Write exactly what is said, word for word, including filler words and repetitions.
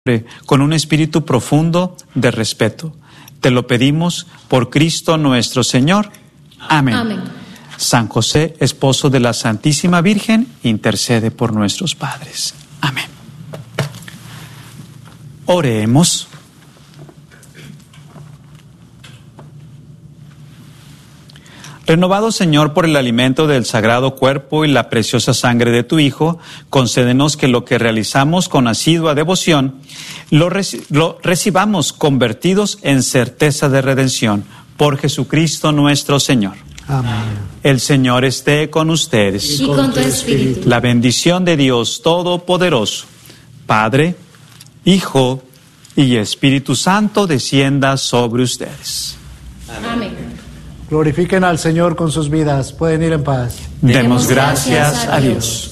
con un espíritu profundo de respeto. Te lo pedimos por Cristo nuestro Señor. Amén. Amén. San José, esposo de la Santísima Virgen, intercede por nuestros padres. Amén. Oremos. Renovado, Señor, por el alimento del sagrado cuerpo y la preciosa sangre de tu Hijo, concédenos que lo que realizamos con asidua devoción lo, reci- lo recibamos convertidos en certeza de redención. Por Jesucristo nuestro Señor. Amén. El Señor esté con ustedes. Y con tu espíritu. La bendición de Dios Todopoderoso, Padre, Hijo y Espíritu Santo, descienda sobre ustedes. Amén. Glorifiquen al Señor con sus vidas. Pueden ir en paz. Demos gracias a Dios.